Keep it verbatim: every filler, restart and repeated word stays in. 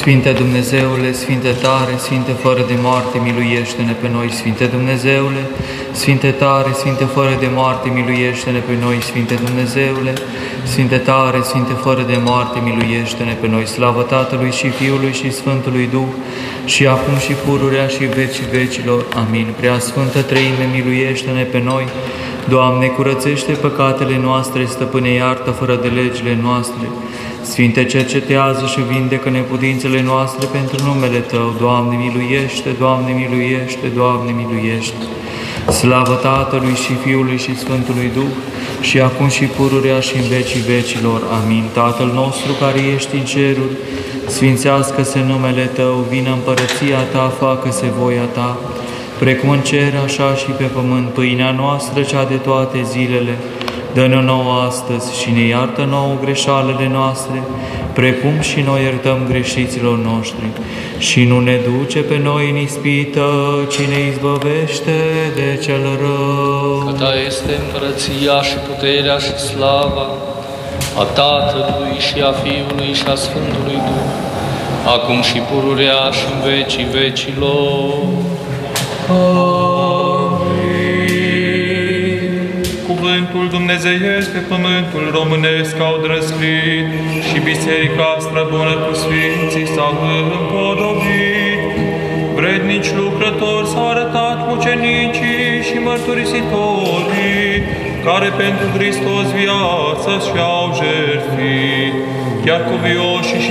Sfinte Dumnezeule, Sfinte tare, Sfinte fără de moarte, miluiește-ne pe noi. Sfinte Dumnezeule, Sfinte tare, Sfinte fără de moarte, miluiește-ne pe noi. Sfinte Dumnezeule, Sfinte tare, Sfinte fără de moarte, miluiește-ne pe noi. Slavă Tatălui și Fiului și Sfântului Duh, și acum și pururea și vecii vecilor. Amin. Prea Sfântă Treime, miluiește-ne pe noi. Doamne, curățește păcatele noastre, Stăpâne, iartă fără de legile noastre. Sfinte, cercetează și vindecă neputințele noastre pentru numele Tău. Doamne, miluiește, Doamne, miluiește, Doamne, miluiește. Slavă Tatălui și Fiului și Sfântului Duh, și acum și pururea și în vecii vecilor. Amin. Tatăl nostru care ești în ceruri, sfințească-se numele Tău, vină împărăția Ta, facă-se voia Ta, precum în cer, așa și pe pământ. Pâinea noastră, cea de toate zilele, dă-ne nouă astăzi și ne iartă nouă greșalele noastre, precum și noi iertăm greșiților noștri. Și nu ne duce pe noi în ispită, ci ne izbăvește de cel rău. Că Ta este împărăția și puterea și slava a Tatălui și a Fiului și a Sfântului Duh, acum și pururea și în vecii vecilor. Cuvântul dumnezeiesc pe pământul românesc au drăsclit și biserica străbună cu sfinții s-a împodobit. Vrednici lucrători s-au arătat mucenicii și mărturisitorii, care pentru Hristos viața și-au jertfit, chiar cuvioșii și